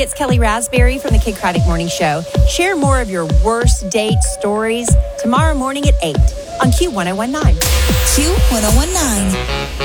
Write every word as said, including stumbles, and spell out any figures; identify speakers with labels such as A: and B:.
A: it's Kelly Raspberry from the Kid Craddock Morning Show. Share more of your worst date stories tomorrow morning at eight on Q ten nineteen.
B: Q ten nineteen.